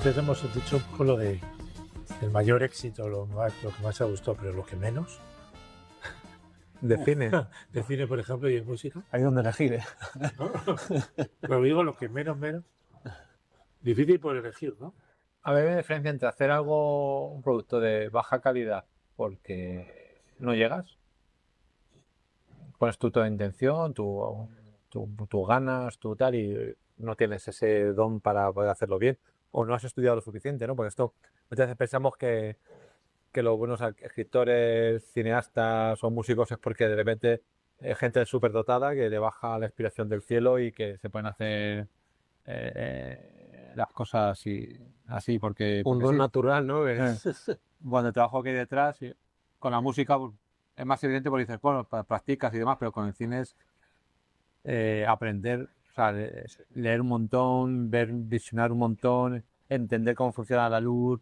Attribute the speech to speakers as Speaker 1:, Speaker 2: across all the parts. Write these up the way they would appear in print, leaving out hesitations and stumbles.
Speaker 1: Antes hemos dicho un poco lo de el mayor éxito, lo que más te ha gustado, pero lo que menos.
Speaker 2: De cine.
Speaker 1: De cine, por ejemplo, y de música.
Speaker 2: Hay donde elegir, ¿eh?
Speaker 1: ¿No? Pero digo lo que menos. Difícil por elegir, ¿no?
Speaker 3: A ver, hay diferencia entre hacer un producto de baja calidad porque no llegas, pones tú toda intención, tus ganas, tu tal, y no tienes ese don para poder hacerlo bien, o no has estudiado lo suficiente, ¿no? Porque esto, muchas veces pensamos que los buenos escritores, cineastas o músicos es porque de repente es gente súper dotada que le baja la inspiración del cielo y que se pueden hacer las cosas así porque
Speaker 2: Un don
Speaker 3: sí.
Speaker 2: natural, ¿no?
Speaker 3: Cuando el trabajo que hay detrás, con la música pues, es más evidente porque dices, bueno, practicas y demás, pero con el cine es aprender, o sea, leer un montón, visionar un montón, entender cómo funciona la luz,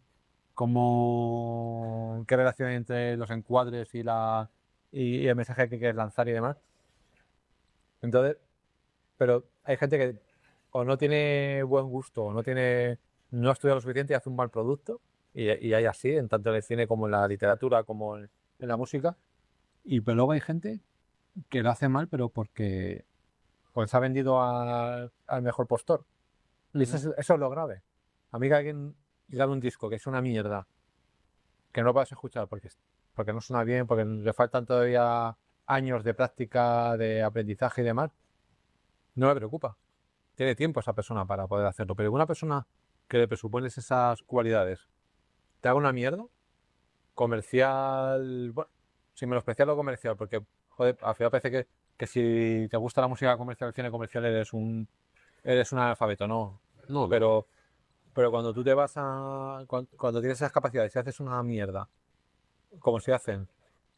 Speaker 3: qué relación hay entre los encuadres y el mensaje que quieres lanzar y demás. Entonces, pero hay gente que o no tiene buen gusto o no ha estudiado lo suficiente y hace un mal producto, y hay así, en tanto en el cine como en la literatura como en la música, pero luego hay gente que lo hace mal pero porque pues se ha vendido al mejor postor. Y eso es lo grave. A mí que alguien grabe un disco que es una mierda, que no lo puedas escuchar porque no suena bien, porque le faltan todavía años de práctica, de aprendizaje y demás, no me preocupa. Tiene tiempo esa persona para poder hacerlo. Pero una persona que le presupones esas cualidades, te haga una mierda, comercial, bueno, sin menospreciar lo comercial, porque, joder, al final parece que si te gusta la música comercial, el cine comercial, eres un analfabeto, ¿no?
Speaker 2: No,
Speaker 3: Pero cuando tú te vas cuando tienes esas capacidades y haces una mierda, como se hacen,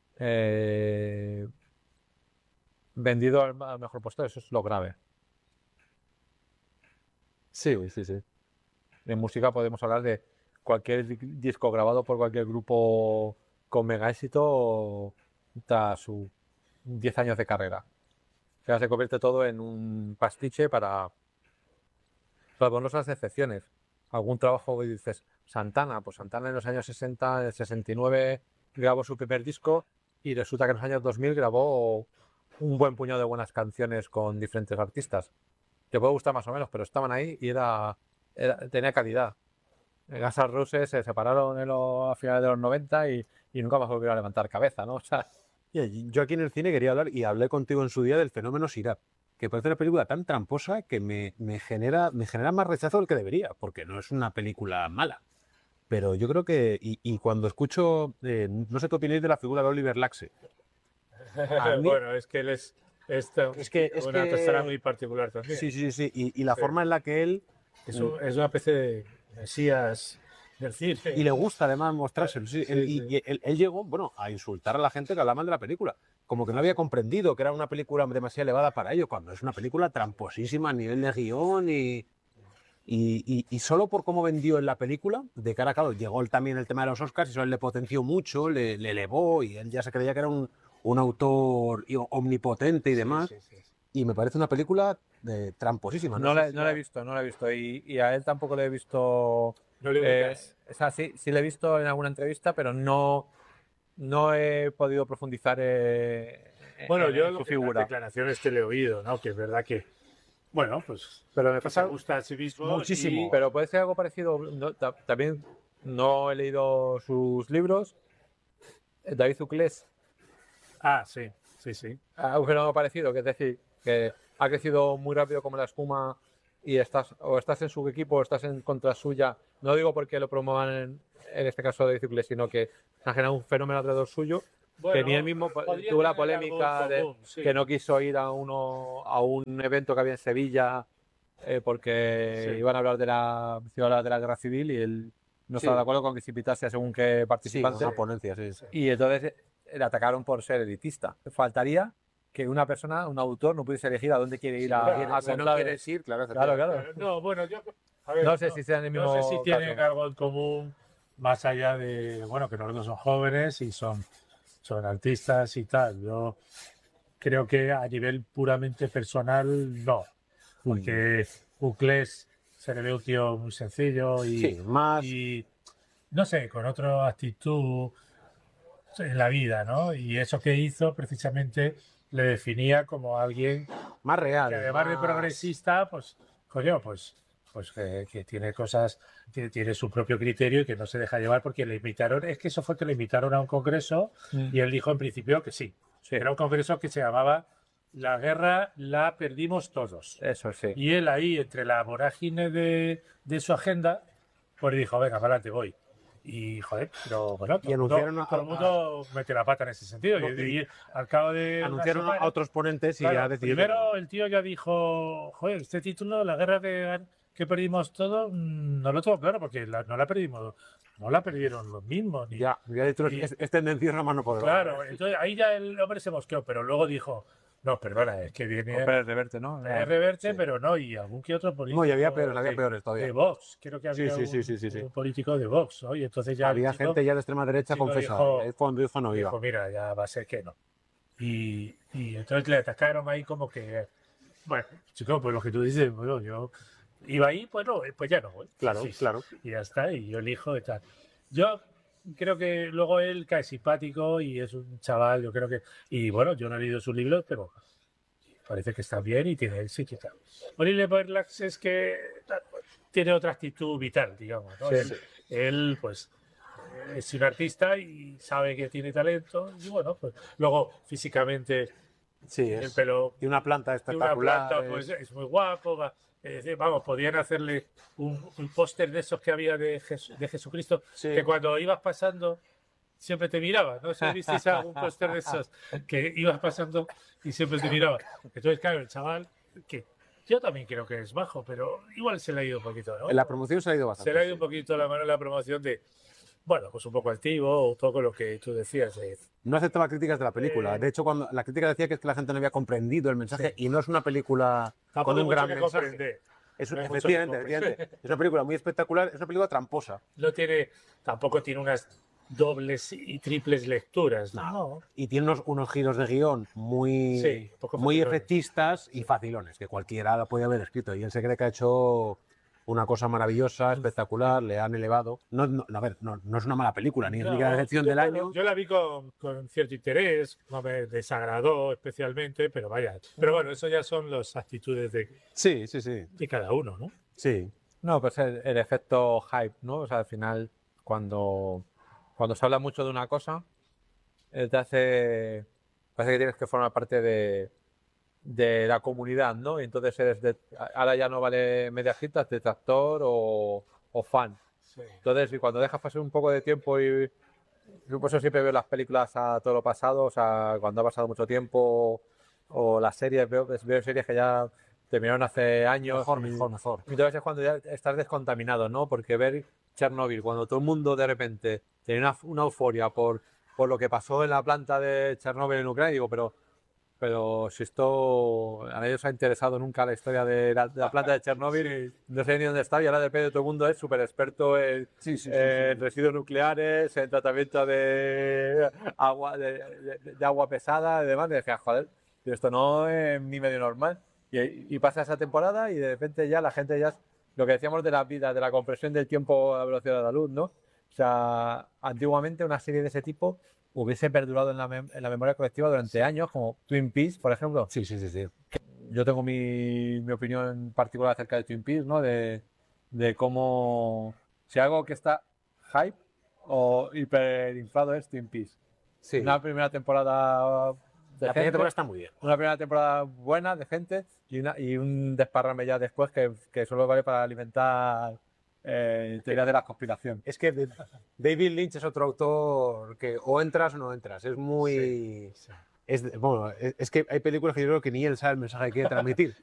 Speaker 3: vendido al mejor postor, eso es lo grave.
Speaker 2: sí.
Speaker 3: En música podemos hablar de cualquier disco grabado por cualquier grupo con mega éxito tras sus 10 años de carrera. O sea, se convierte todo en un pastiche para ponernos las excepciones. Algún trabajo que dices, Santana, pues Santana en los años 60, en el 69 grabó su primer disco y resulta que en los años 2000 grabó un buen puñado de buenas canciones con diferentes artistas. Te puede gustar más o menos, pero estaban ahí y tenía calidad. Guns N' Roses se separaron a finales de los 90 y nunca más volvieron a levantar cabeza, ¿no? O sea,
Speaker 2: Yo aquí en el cine quería hablar, y hablé contigo en su día, del fenómeno Sirap, que parece una película tan tramposa que me genera más rechazo del que debería, porque no es una película mala. Pero yo creo que, y cuando escucho, no sé qué opináis de la figura de Oliver Laxe.
Speaker 1: Bueno, es que él es una persona muy particular también.
Speaker 2: Sí. Y la forma en la que él...
Speaker 1: Es una especie de mesías del cine.
Speaker 2: Y le gusta además mostrárselo. Él llegó, bueno, a insultar a la gente que hablaba mal de la película. Como que no había comprendido que era una película demasiado elevada para ello, cuando es una película tramposísima a nivel de guión y solo por cómo vendió en la película, de cara a cabo, llegó también el tema de los Oscars y eso él le potenció mucho, le elevó, y él ya se creía que era un autor omnipotente y demás.
Speaker 1: Sí.
Speaker 2: Y me parece una película tramposísima.
Speaker 3: no la he visto. Y a él tampoco le he visto.
Speaker 1: No le ubicas.
Speaker 3: O sea, sí le he visto en alguna entrevista, pero no he podido profundizar
Speaker 1: Bueno, yo
Speaker 3: en su
Speaker 1: las
Speaker 3: figura.
Speaker 1: declaraciones que le he oído, ¿no? Que es verdad que, bueno, pues
Speaker 3: Pero me
Speaker 1: que
Speaker 3: pasa
Speaker 1: se gusta a sí mismo.
Speaker 3: muchísimo. Pero puede ser algo parecido. También no he leído sus libros. David Zuclés.
Speaker 1: Sí.
Speaker 3: Un fenómeno parecido, que es decir, que ha crecido muy rápido como la espuma y estás en su equipo o estás en contra suya. No digo porque lo promuevan en este caso de Zuclés, sino que se ha generado un fenómeno alrededor suyo.
Speaker 1: Bueno,
Speaker 3: que ni él mismo tuvo la polémica de
Speaker 1: sí.
Speaker 3: que no quiso ir a un evento que había en Sevilla porque iban a hablar de la guerra civil y él no estaba de acuerdo con que se invitase a según qué participante.
Speaker 2: una ponencia, sí.
Speaker 3: Y entonces le atacaron por ser elitista. Faltaría que una persona, un autor, no pudiese elegir a dónde quiere ir a
Speaker 2: Si no quieres ir, claro.
Speaker 1: No, bueno,
Speaker 3: no sé si sean el mismo
Speaker 1: no sé si tienen
Speaker 3: caso.
Speaker 1: algo en común, más allá de, bueno, que los dos son jóvenes y son artistas y tal. Yo creo que a nivel puramente personal, no. Porque Uclés se le ve un tío muy sencillo
Speaker 2: Sí, más.
Speaker 1: y no sé, con otra actitud en la vida, ¿no? Y eso que hizo precisamente le definía como alguien
Speaker 2: Más real.
Speaker 1: que además de
Speaker 2: más-
Speaker 1: progresista, pues, coño, pues que tiene cosas, tiene su propio criterio y que no se deja llevar porque le invitaron, es que eso fue que le invitaron a un congreso y él dijo en principio que sí.
Speaker 3: Sí.
Speaker 1: Era un congreso que se llamaba La guerra la perdimos todos.
Speaker 3: Eso sí.
Speaker 1: Y él ahí, entre la vorágine de su agenda, pues dijo, venga, para adelante, voy. Y, joder, pero bueno,
Speaker 2: Y anunciaron
Speaker 1: todo el mundo mete la pata en ese sentido.
Speaker 2: No,
Speaker 1: Y al cabo de unas
Speaker 2: Anunciaron a
Speaker 1: semanas,
Speaker 2: otros ponentes y
Speaker 1: claro,
Speaker 2: ya decidieron.
Speaker 1: primero el tío ya dijo, joder, este título, la guerra que perdimos todo, no lo tengo claro porque no la perdimos, no la perdieron los mismos. Ni,
Speaker 2: Ya he dicho,
Speaker 1: y-
Speaker 2: es tendencioso a mano poderosa.
Speaker 1: claro, entonces ahí ya el hombre se mosqueó, pero luego dijo, no, perdona, es que viene
Speaker 3: Pérez Reverte, ¿no?
Speaker 1: es Reverte, pero no, y algún que otro político.
Speaker 2: No, y había peores todavía.
Speaker 1: De Vox, creo que
Speaker 2: Sí,
Speaker 1: había
Speaker 2: sí.
Speaker 1: un político de Vox, ¿no? Y entonces ya el
Speaker 2: Había
Speaker 1: chico
Speaker 2: gente ya de extrema derecha
Speaker 1: chico
Speaker 2: confesada.
Speaker 1: dijo-
Speaker 2: Ahí fue cuando dijo no iba.
Speaker 1: dijo, mira, ya va a ser que no. Y entonces le atacaron ahí como que, bueno, chico, pues lo que tú dices, bueno, yo iba ahí, pues no, pues ya no voy.
Speaker 2: Claro,
Speaker 1: Sí,
Speaker 2: claro.
Speaker 1: Y ya está, y yo elijo y tal. Yo creo que luego él cae simpático y es un chaval, yo creo que, y bueno, yo no he leído sus libros, pero parece que está bien y tiene éxito y tal. Oliver Berlax es que tiene otra actitud vital, digamos, ¿no?
Speaker 2: Sí,
Speaker 1: Él, pues, es un artista y sabe que tiene talento y bueno, pues luego físicamente
Speaker 2: Sí,
Speaker 1: el
Speaker 2: es.
Speaker 1: pelo
Speaker 2: Y una planta
Speaker 1: de una
Speaker 2: espectacular.
Speaker 1: planta pues es muy guapo, vamos, podían hacerle un póster de esos que había de Jesucristo
Speaker 2: Sí.
Speaker 1: que cuando ibas pasando siempre te miraba, no sé si visteis algún póster de esos que ibas pasando y siempre te miraba. Entonces, claro, el chaval, que yo también creo que es bajo, pero igual se le ha ido un poquito, ¿no?
Speaker 2: En la promoción se ha ido
Speaker 1: Se
Speaker 2: bastante.
Speaker 1: le ha ido un poquito la mano en la promoción de, bueno, pues un poco altivo, un poco lo que tú decías.
Speaker 2: No aceptaba críticas de la película. De hecho, cuando la crítica decía que es que la gente no había comprendido el mensaje y no es una película
Speaker 1: Tampoco
Speaker 2: con un
Speaker 1: mucho
Speaker 2: gran
Speaker 1: que
Speaker 2: mensaje.
Speaker 1: comprender.
Speaker 2: Es,
Speaker 1: No hay mucho que
Speaker 2: efectivamente,
Speaker 1: comprender.
Speaker 2: efectivamente. Es una película muy espectacular, es una película tramposa.
Speaker 1: No tiene, tampoco tiene unas dobles y triples lecturas, ¿no?
Speaker 2: Y tiene unos giros de guión muy,
Speaker 1: Sí, poco
Speaker 2: muy
Speaker 1: facilones.
Speaker 2: efectistas y facilones, que cualquiera la podía haber escrito. Y él se cree que ha hecho una cosa maravillosa, espectacular, le han elevado. A ver, no es una mala película, ni es ni la decepción del año.
Speaker 1: Yo la vi con cierto interés, no me desagradó especialmente, pero vaya. Pero bueno, eso ya son las actitudes
Speaker 2: Sí.
Speaker 1: de cada uno, ¿no?
Speaker 2: Sí.
Speaker 3: No, pues el efecto hype, ¿no? O sea, al final, cuando se habla mucho de una cosa, te hace. Parece que tienes que formar parte de la comunidad, ¿no? Y entonces ahora ya no vale mediajitas, detractor o fan.
Speaker 1: Sí.
Speaker 3: Entonces, y cuando dejas pasar un poco de tiempo y yo por eso siempre veo las películas a todo lo pasado, o sea, cuando ha pasado mucho tiempo o las series, veo series que ya terminaron hace años.
Speaker 2: Mejor.
Speaker 3: Entonces es cuando ya estás descontaminado, ¿no? Porque ver Chernobyl, cuando todo el mundo de repente tenía una euforia por lo que pasó en la planta de Chernobyl en Ucrania, digo, pero si esto a nadie os ha interesado nunca la historia de la planta de Chernobyl, no sé ni dónde está, y ahora de repente todo el mundo es súper experto en residuos nucleares, en tratamiento de agua, de agua pesada y demás. Y decía, joder, esto no es ni medio normal. Y pasa esa temporada y de repente ya la gente ya, lo que decíamos de la vida, de la compresión del tiempo a la velocidad de la luz, ¿no? O sea, antiguamente una serie de ese tipo hubiese perdurado en la memoria colectiva durante años, como Twin Peaks, por ejemplo.
Speaker 2: Sí.
Speaker 3: Yo tengo mi opinión particular acerca de Twin Peaks, ¿no? De cómo, si algo que está hype o hiperinflado es Twin Peaks.
Speaker 2: Sí.
Speaker 3: Una primera temporada de
Speaker 2: La primera
Speaker 3: gente,
Speaker 2: temporada está muy bien.
Speaker 3: una primera temporada buena de gente y un desparrame ya después que solo vale para alimentar teorías de la conspiración.
Speaker 2: Es que David Lynch es otro autor que o entras o no entras. Es muy...
Speaker 1: Sí.
Speaker 2: Es que hay películas que yo creo que ni él sabe el mensaje que quiere transmitir.